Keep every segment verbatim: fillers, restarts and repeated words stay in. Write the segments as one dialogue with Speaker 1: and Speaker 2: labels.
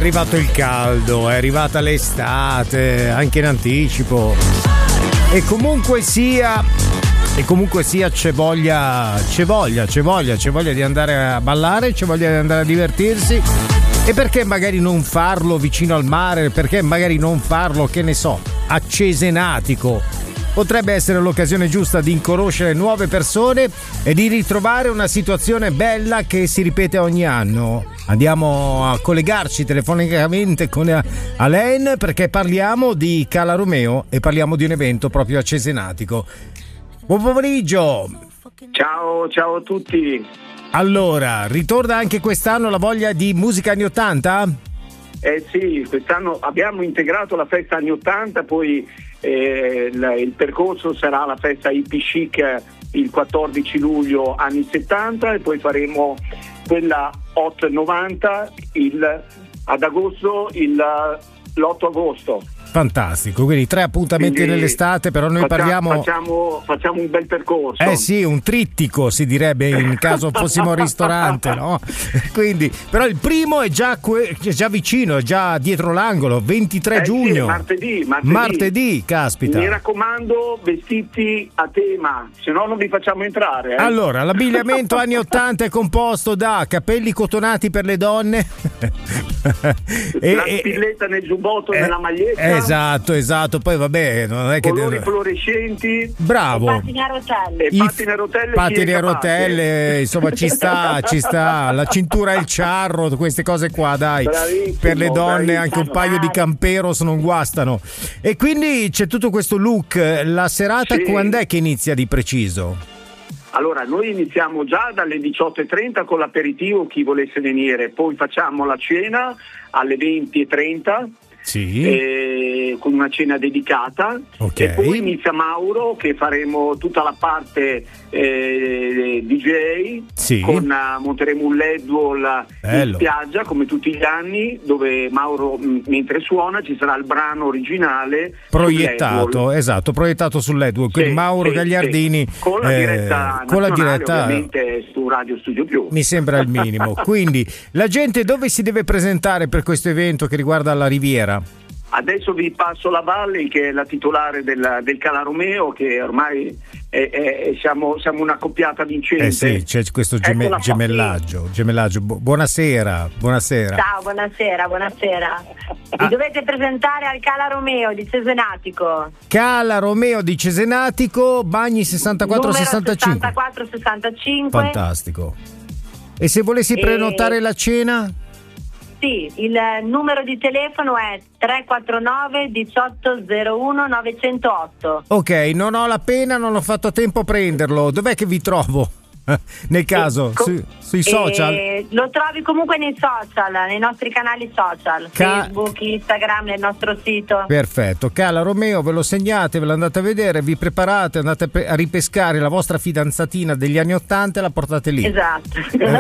Speaker 1: arrivato il caldo, è arrivata l'estate, anche in anticipo. E comunque sia, e comunque sia c'è voglia, c'è voglia, c'è voglia, c'è voglia di andare a ballare, c'è voglia di andare a divertirsi. E perché magari non farlo vicino al mare? Perché magari non farlo, che ne so, a Cesenatico? Potrebbe essere l'occasione giusta di conoscere nuove persone e di ritrovare una situazione bella che si ripete ogni anno. Andiamo a collegarci telefonicamente con Alain perché parliamo di Cala Romeo e parliamo di un evento proprio a Cesenatico. Buon pomeriggio!
Speaker 2: Ciao, ciao a tutti!
Speaker 1: Allora, ritorna anche quest'anno la voglia di musica anni ottanta?
Speaker 2: Eh sì, quest'anno abbiamo integrato la festa anni ottanta, poi eh, il, il percorso sarà la festa hippie chic il quattordici luglio anni settanta e poi faremo quella hot novanta il, ad agosto il, l'otto agosto.
Speaker 1: Fantastico, quindi tre appuntamenti quindi nell'estate, però noi
Speaker 2: facciamo,
Speaker 1: parliamo
Speaker 2: facciamo, facciamo un bel percorso.
Speaker 1: Eh sì, un trittico si direbbe in caso fossimo un ristorante, no? Quindi, però il primo è già, que- è già vicino, è già dietro l'angolo, ventitré
Speaker 2: eh
Speaker 1: giugno.
Speaker 2: Sì, martedì, martedì.
Speaker 1: Martedì, caspita.
Speaker 2: Mi raccomando, vestiti a tema, se no non vi facciamo entrare. Eh?
Speaker 1: Allora, l'abbigliamento anni ottanta è composto da capelli cotonati per le donne.
Speaker 2: e, La spilletta e, nel giubbotto e nella maglietta.
Speaker 1: Esatto, esatto, poi vabbè, non è che
Speaker 2: colori
Speaker 1: deve...
Speaker 2: fluorescenti.
Speaker 1: Bravo.
Speaker 3: I pattini a rotelle.
Speaker 2: I pattini a rotelle,
Speaker 1: pattini a rotelle, insomma ci sta, ci sta. La cintura e il ciarro, queste cose qua, dai.
Speaker 2: Bravissimo,
Speaker 1: per le donne
Speaker 2: bravissimo.
Speaker 1: Anche un paio di camperos non guastano. E quindi c'è tutto questo look. La serata
Speaker 2: sì.
Speaker 1: Quando è che inizia di preciso?
Speaker 2: Allora, noi iniziamo già dalle diciotto e trenta con l'aperitivo, chi volesse venire, poi facciamo la cena alle venti e trenta.
Speaker 1: Sì.
Speaker 2: Eh, con una cena dedicata,
Speaker 1: okay.
Speaker 2: E poi inizia Mauro che faremo tutta la parte eh, D J,
Speaker 1: sì.
Speaker 2: con uh, monteremo un L E D wall in spiaggia come tutti gli anni, dove Mauro m- mentre suona ci sarà il brano originale
Speaker 1: proiettato, esatto, proiettato sull'L E D wall, quindi
Speaker 2: sì,
Speaker 1: Mauro
Speaker 2: sì,
Speaker 1: Gagliardini
Speaker 2: sì. con la diretta,
Speaker 1: eh, con la diretta
Speaker 2: ovviamente su Radio Studio Più.
Speaker 1: Mi sembra il minimo. Quindi la gente dove si deve presentare per questo evento che riguarda la Riviera?
Speaker 2: Adesso vi passo la Valle, che è la titolare del, del Cala Romeo, che ormai è, è, siamo, siamo una coppiata vincente.
Speaker 1: Eh sì, c'è questo geme- gemellaggio, gemellaggio. Bu- buonasera, buonasera.
Speaker 3: Ciao, buonasera, buonasera. Vi
Speaker 1: Ah.
Speaker 3: dovete presentare al Cala Romeo di Cesenatico.
Speaker 1: Cala Romeo di Cesenatico, Bagni sessantaquattro sessantacinque.
Speaker 3: sessantaquattro sessantacinque.
Speaker 1: Fantastico. E se volessi
Speaker 3: E...
Speaker 1: prenotare la cena?
Speaker 3: Sì, il numero di telefono è tre quattro nove diciotto zero uno novecentotto.
Speaker 1: Ok, non ho la pena, non ho fatto a tempo a prenderlo. Dov'è che vi trovo? Nel caso,
Speaker 3: com-
Speaker 1: su, sui social?
Speaker 3: Eh, lo trovi comunque nei social, nei nostri canali social,
Speaker 1: Ca-
Speaker 3: Facebook, Instagram, nel nostro sito.
Speaker 1: Perfetto, Cala Romeo, ve lo segnate, ve lo andate a vedere, vi preparate, andate a ripescare la vostra fidanzatina degli anni ottanta e la portate lì.
Speaker 3: Esatto.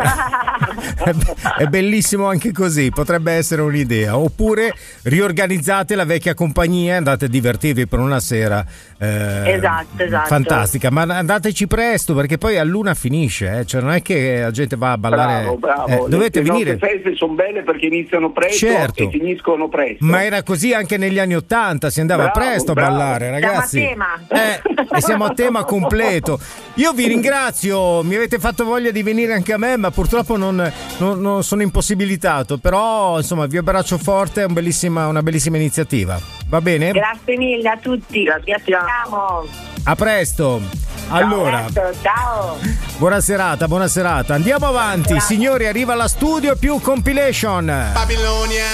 Speaker 1: È bellissimo anche così, potrebbe essere un'idea. Oppure riorganizzate la vecchia compagnia e andate a divertirvi per una sera. Eh,
Speaker 3: esatto, esatto.
Speaker 1: Fantastica, ma andateci presto perché poi a luna finisce, eh? Cioè non è che la gente va a ballare.
Speaker 2: Bravo, bravo.
Speaker 1: Eh, dovete
Speaker 2: le,
Speaker 1: venire.
Speaker 2: Le feste sono belle perché iniziano presto,
Speaker 1: certo.
Speaker 2: E finiscono presto.
Speaker 1: Ma era così anche negli anni ottanta, si andava
Speaker 2: bravo,
Speaker 1: presto
Speaker 2: bravo.
Speaker 1: a ballare, ragazzi.
Speaker 3: Siamo a tema.
Speaker 1: Eh, e siamo a tema completo. Io vi ringrazio, mi avete fatto voglia di venire anche a me, ma purtroppo non, non, non sono impossibilitato. Però insomma vi abbraccio forte, è un bellissima, una bellissima iniziativa. Va bene?
Speaker 3: Grazie mille a tutti.
Speaker 2: Grazie.
Speaker 3: Vi aspettiamo.
Speaker 1: A presto. Allora,
Speaker 3: ciao, ciao.
Speaker 1: Buona serata, buona serata. Andiamo avanti,
Speaker 3: Grazie.
Speaker 1: Signori, arriva la Studio Più Compilation.
Speaker 4: Babilonia.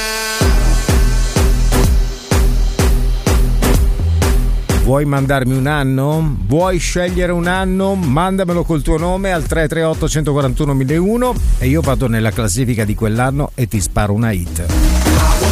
Speaker 1: Vuoi mandarmi un anno? Vuoi scegliere un anno? Mandamelo col tuo nome al tre tre otto uno quattro uno uno mille uno e io vado nella classifica di quell'anno e ti sparo una hit.